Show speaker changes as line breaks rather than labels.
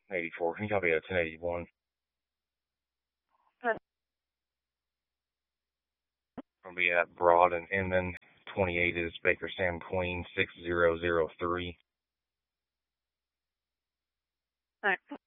84. Can you copy a 1081? I'll be at Broad and Inman. 28 is Baker Sam Queen 6003.
All right.